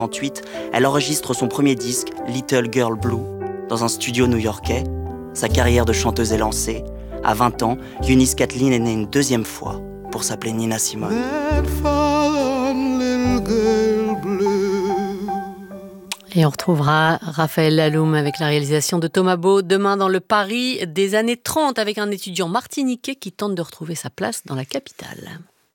1968, elle enregistre son premier disque, Little Girl Blue, dans un studio new-yorkais. Sa carrière de chanteuse est lancée. À 20 ans, Eunice Kathleen est née une deuxième fois pour s'appeler Nina Simone. Et on retrouvera Raphaël Laloum avec la réalisation de Thomas Beau demain dans le Paris des années 30 avec un étudiant martiniquais qui tente de retrouver sa place dans la capitale.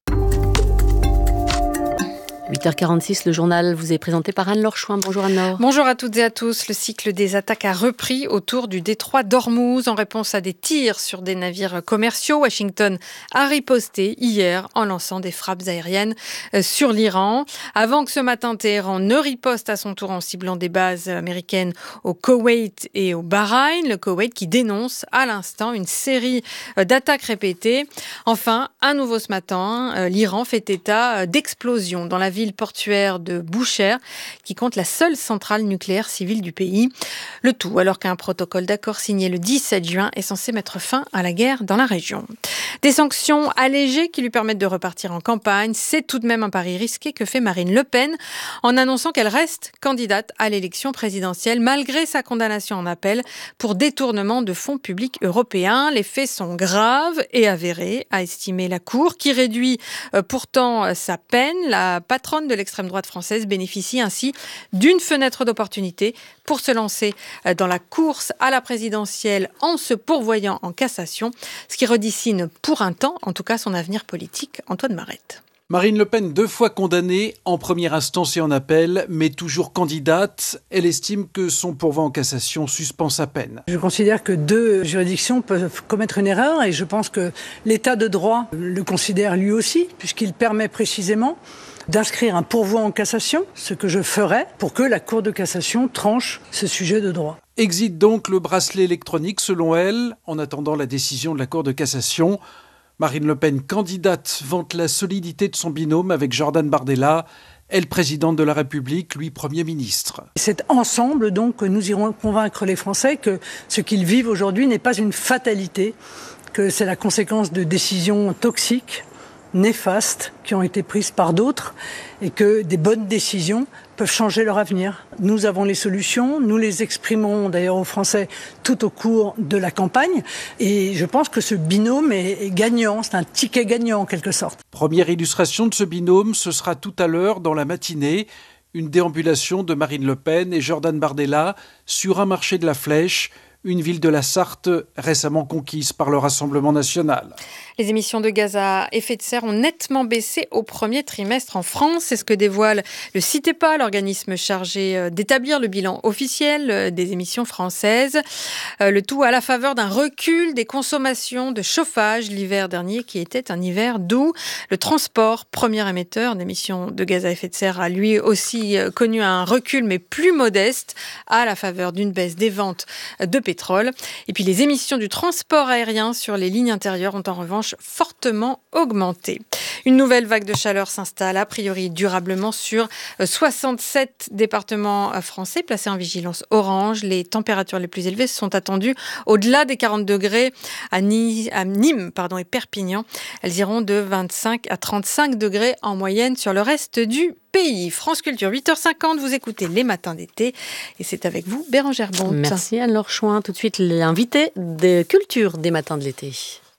8h46, le journal vous est présenté par Anne-Laure Chouin. Bonjour Anne-Laure. Bonjour à toutes et à tous. Le cycle des attaques a repris autour du détroit d'Ormuz en réponse à des tirs sur des navires commerciaux. Washington a riposté hier en lançant des frappes aériennes sur l'Iran. Avant que ce matin, Téhéran ne riposte à son tour en ciblant des bases américaines au Koweït et au Bahreïn. Le Koweït qui dénonce à l'instant une série d'attaques répétées. Enfin, à nouveau ce matin, l'Iran fait état d'explosions dans la ville portuaire de Boucher, qui compte la seule centrale nucléaire civile du pays. Le tout alors qu'un protocole d'accord signé le 17 juin est censé mettre fin à la guerre dans la région. Des sanctions allégées qui lui permettent de repartir en campagne, c'est tout de même un pari risqué que fait Marine Le Pen en annonçant qu'elle reste candidate à l'élection présidentielle malgré sa condamnation en appel pour détournement de fonds publics européens. Les faits sont graves et avérés, a estimé la Cour, qui réduit pourtant sa peine. La patronne de l'extrême droite française bénéficie ainsi d'une fenêtre d'opportunité pour se lancer dans la course à la présidentielle en se pourvoyant en cassation, ce qui redessine pour un temps, en tout cas, son avenir politique. Antoine Marette. Marine Le Pen, 2 fois condamnée, en première instance et en appel, mais toujours candidate. Elle estime que son pourvoi en cassation suspend sa peine. Je considère que 2 juridictions peuvent commettre une erreur et je pense que l'état de droit le considère lui aussi, puisqu'il permet précisément d'inscrire un pourvoi en cassation, ce que je ferai pour que la Cour de cassation tranche ce sujet de droit. Exit donc le bracelet électronique selon elle, en attendant la décision de la Cour de cassation. Marine Le Pen, candidate, vante la solidité de son binôme avec Jordan Bardella, elle présidente de la République, lui Premier ministre. C'est ensemble donc que nous irons convaincre les Français que ce qu'ils vivent aujourd'hui n'est pas une fatalité, que c'est la conséquence de décisions toxiques, néfastes, qui ont été prises par d'autres et que des bonnes décisions peuvent changer leur avenir. Nous avons les solutions, nous les exprimons d'ailleurs aux Français tout au cours de la campagne et je pense que ce binôme est gagnant, c'est un ticket gagnant en quelque sorte. Première illustration de ce binôme, ce sera tout à l'heure dans la matinée, une déambulation de Marine Le Pen et Jordan Bardella sur un marché de la Flèche, une ville de la Sarthe récemment conquise par le Rassemblement national. Les émissions de gaz à effet de serre ont nettement baissé au premier trimestre en France. C'est ce que dévoile le CITEPA, l'organisme chargé d'établir le bilan officiel des émissions françaises. Le tout à la faveur d'un recul des consommations de chauffage l'hiver dernier, qui était un hiver doux. Le transport, premier émetteur d'émissions de gaz à effet de serre, a lui aussi connu un recul, mais plus modeste, à la faveur d'une baisse des ventes de pétrole. Et puis les émissions du transport aérien sur les lignes intérieures ont en revanche fortement augmenté. Une nouvelle vague de chaleur s'installe a priori durablement sur 67 départements français placés en vigilance orange. Les températures les plus élevées sont attendues au-delà des 40 degrés à Nîmes et Perpignan. Elles iront de 25 à 35 degrés en moyenne sur le reste du pays. France Culture, 8h50, vous écoutez Les Matins d'été et c'est avec vous Bérangère Bonte. Merci Anne-Laure Chouin. Tout de suite l'invité de Culture des Matins de l'été.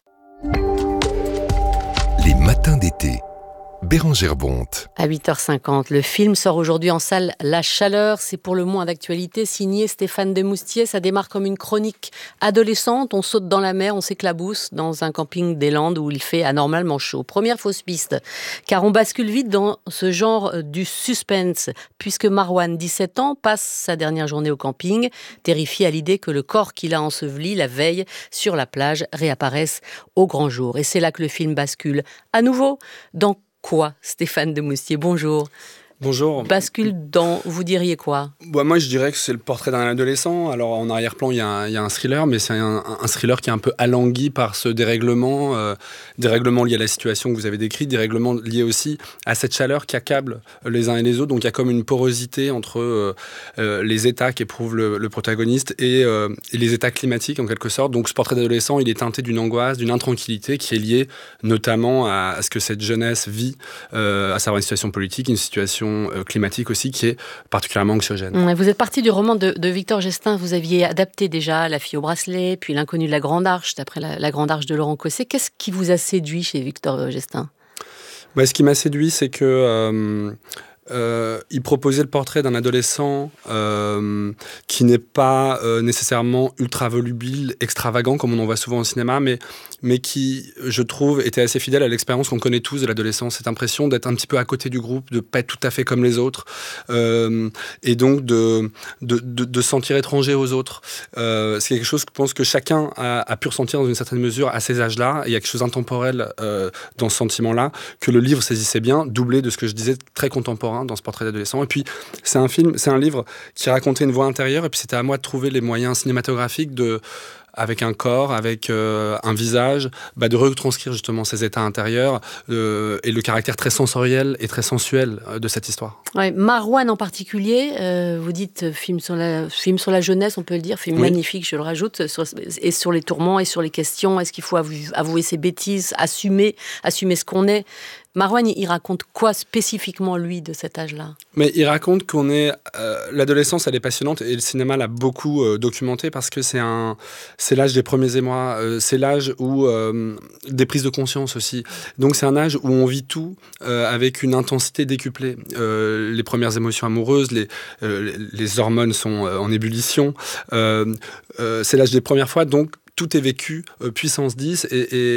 Les Matins d'été. Bérangère Bonte. À 8h50, le film sort aujourd'hui en salle La Chaleur. C'est pour le moins d'actualité, signé Stéphane Demoustier. Ça démarre comme une chronique adolescente. On saute dans la mer, on s'éclabousse dans un camping des Landes où il fait anormalement chaud. Première fausse piste, car on bascule vite dans ce genre du suspense, puisque Marwan, 17 ans, passe sa dernière journée au camping, terrifié à l'idée que le corps qu'il a enseveli la veille sur la plage réapparaisse au grand jour. Et c'est là que le film bascule à nouveau dans quoi, Stéphane Demoustier? Bonjour. Bonjour. Bascule dans, vous diriez quoi? Moi, je dirais que c'est le portrait d'un adolescent. Alors, en arrière-plan, il y a un thriller, mais c'est un thriller qui est un peu alangui par ce dérèglement lié à la situation que vous avez décrite, dérèglement lié aussi à cette chaleur qui accable les uns et les autres. Donc, il y a comme une porosité entre les états qu'éprouve le protagoniste et les états climatiques, en quelque sorte. Donc, ce portrait d'adolescent, il est teinté d'une angoisse, d'une intranquillité qui est liée notamment à ce que cette jeunesse vit, à savoir une situation politique, une situation situation climatique aussi qui est particulièrement anxiogène. Vous êtes parti du roman de Victor Gestin. Vous aviez adapté déjà La fille au bracelet, puis L'inconnu de la Grande Arche, d'après la Grande Arche de Laurent Cosset. Qu'est-ce qui vous a séduit chez Victor Gestin ? Ce qui m'a séduit, c'est que il proposait le portrait d'un adolescent qui n'est pas nécessairement ultra volubile, extravagant comme on en voit souvent au cinéma, mais qui, je trouve, était assez fidèle à l'expérience qu'on connaît tous de l'adolescence, cette impression d'être un petit peu à côté du groupe, de pas être tout à fait comme les autres, et donc de se sentir étranger aux autres. C'est quelque chose que je pense que chacun a pu ressentir dans une certaine mesure à ces âges-là. Il y a quelque chose d'intemporel dans ce sentiment-là que le livre saisissait bien, doublé de ce que je disais, très contemporain dans ce portrait d'adolescent. Et puis, c'est un livre qui racontait une voix intérieure, et puis c'était à moi de trouver les moyens cinématographiques avec un corps, avec un visage, de retranscrire justement ces états intérieurs et le caractère très sensoriel et très sensuel de cette histoire. Ouais, Marouane en particulier, vous dites film sur la jeunesse, on peut le dire, film magnifique, je le rajoute, et sur les tourments et sur les questions, est-ce qu'il faut avouer ses bêtises, assumer ce qu'on est ? Marouane, il raconte quoi spécifiquement, lui, de cet âge-là ? Mais il raconte qu'on est... l'adolescence, elle est passionnante, et le cinéma l'a beaucoup documenté, parce que c'est l'âge des premiers émois, c'est l'âge où... des prises de conscience aussi. Donc c'est un âge où on vit tout avec une intensité décuplée. Les premières émotions amoureuses, les hormones sont en ébullition. C'est l'âge des premières fois, donc tout est vécu puissance 10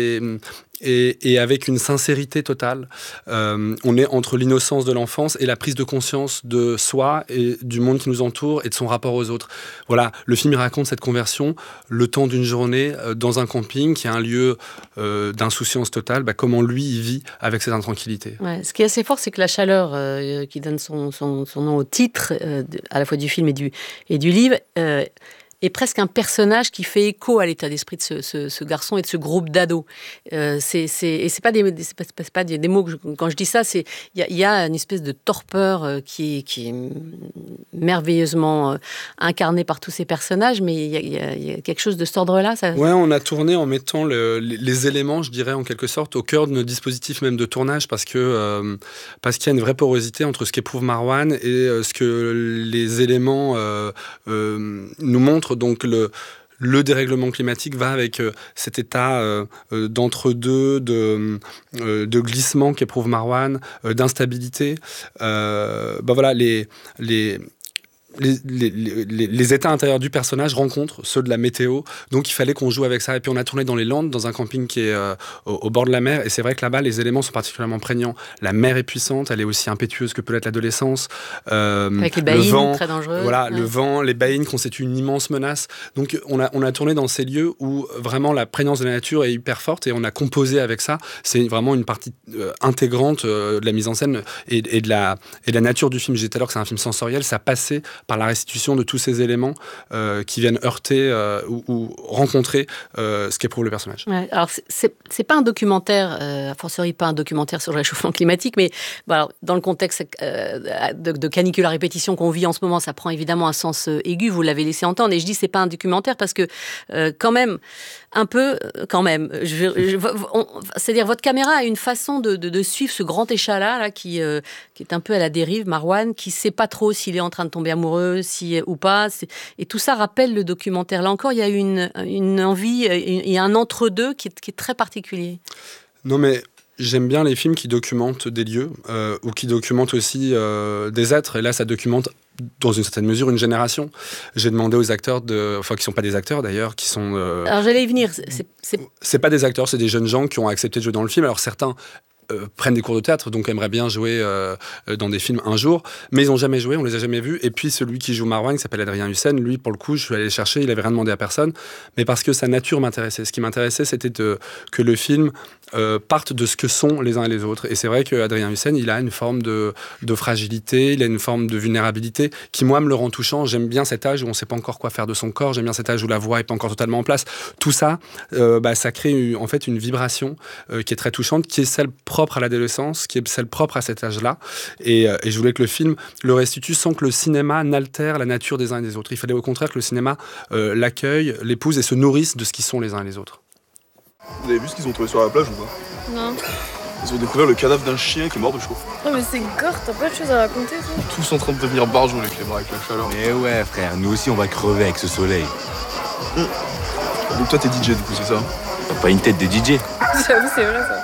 et avec une sincérité totale. On est entre l'innocence de l'enfance et la prise de conscience de soi et du monde qui nous entoure et de son rapport aux autres. Voilà, le film il raconte cette conversion, le temps d'une journée dans un camping qui est un lieu d'insouciance totale, comment lui il vit avec cette intranquillité. Ouais, ce qui est assez fort, c'est que la chaleur qui donne son nom au titre, à la fois du film et du livre, est presque un personnage qui fait écho à l'état d'esprit de ce garçon et de ce groupe d'ados. Et c'est pas des mots que quand je dis ça, il y a une espèce de torpeur qui est merveilleusement incarnée par tous ces personnages, mais il y a quelque chose de cet ordre-là. Ouais, on a tourné en mettant les éléments, je dirais en quelque sorte, au cœur de nos dispositifs même de tournage, parce qu'il y a une vraie porosité entre ce qu'éprouve Marouane et ce que les éléments nous montrent. Donc le dérèglement climatique va avec cet état d'entre-deux, de glissement qu'éprouve Marouane, d'instabilité. Voilà, les états intérieurs du personnage rencontrent ceux de la météo, donc il fallait qu'on joue avec ça. Et puis on a tourné dans les Landes, dans un camping qui est au bord de la mer, et c'est vrai que là-bas les éléments sont particulièrement prégnants. La mer est puissante, elle est aussi impétueuse que peut l'être l'adolescence. Avec les baïnes très dangereuses. Voilà, le vent, les baïnes constituent une immense menace. Donc on a tourné dans ces lieux où vraiment la prégnance de la nature est hyper forte, et on a composé avec ça. C'est vraiment une partie intégrante de la mise en scène et de la nature du film. Je disais tout à l'heure que c'est un film sensoriel, ça passait par la restitution de tous ces éléments qui viennent heurter ou rencontrer ce qu'éprouve le personnage. Ouais, alors, c'est pas un documentaire, a fortiori pas un documentaire sur le réchauffement climatique, mais alors, dans le contexte de canicule à répétition qu'on vit en ce moment, ça prend évidemment un sens aigu, vous l'avez laissé entendre, et je dis c'est pas un documentaire parce que quand même, un peu, quand même, c'est-à-dire votre caméra a une façon de suivre ce grand échalas là, qui est un peu à la dérive, Marouane, qui sait pas trop s'il est en train de tomber amoureux, ou pas, et tout ça rappelle le documentaire. Là encore, il y a une envie et un entre-deux qui est très particulier. Non, mais j'aime bien les films qui documentent des lieux ou qui documentent aussi des êtres, et là ça documente dans une certaine mesure une génération. J'ai demandé aux acteurs qui sont pas des acteurs d'ailleurs, qui sont... Alors j'allais y venir. C'est pas des acteurs, c'est des jeunes gens qui ont accepté de jouer dans le film. Alors certains prennent des cours de théâtre, donc aimeraient bien jouer dans des films un jour, mais ils n'ont jamais joué, on les a jamais vus. Et puis celui qui joue Marouane, qui s'appelle Adrien Hussein, lui, pour le coup, je suis allé le chercher, il avait rien demandé à personne, mais parce que sa nature m'intéressait. Ce qui m'intéressait, c'était que le film parte de ce que sont les uns et les autres. Et c'est vrai qu'Adrien Hussein, il a une forme de fragilité, il a une forme de vulnérabilité qui, moi, me le rend touchant. J'aime bien cet âge où on ne sait pas encore quoi faire de son corps, j'aime bien cet âge où la voix n'est pas encore totalement en place. Tout ça, ça crée en fait une vibration qui est très touchante, qui est celle propre à l'adolescence, qui est celle propre à cet âge-là. Et je voulais que le film le restitue sans que le cinéma n'altère la nature des uns et des autres. Il fallait au contraire que le cinéma l'accueille, l'épouse et se nourrisse de ce qu'ils sont les uns et les autres. Vous avez vu ce qu'ils ont trouvé sur la plage ou pas ? Non. Ils ont découvert le cadavre d'un chien qui est mort de chaud. Oh mais c'est gore, t'as pas de choses à raconter toi? Ils sont tous en train de devenir barjots les clébards avec la chaleur. Mais ouais frère, nous aussi on va crever avec ce soleil. Donc toi t'es DJ du coup, c'est ça? T'as pas une tête de DJ? J'avoue c'est vrai ça.